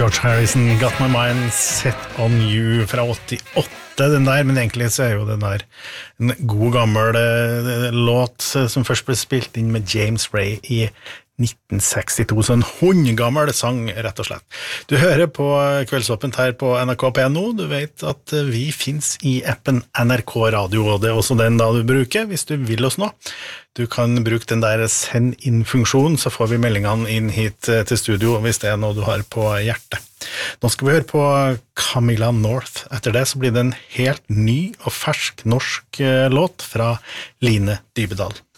George Harrison, Got My Mind Set On You fra 88, den der, men egentlig så jo den der en god gammel låt som først ble spilt inn med James Ray i 1962, så en hundgammel sang, rett og slett. Du hører på Kveldsåpent her på NRK P1 du vet at vi finnes i appen NRK Radio, og det også den da du bruker, hvis du vil oss nå. Du kan bruke den der send inn-funksjonen, så får vi meldingene inn hit til studio, hvis det noe du har på hjertet. Nå skal vi høre på Camilla North. Etter det så blir det en helt ny og fersk norsk låt fra Line Dybedal.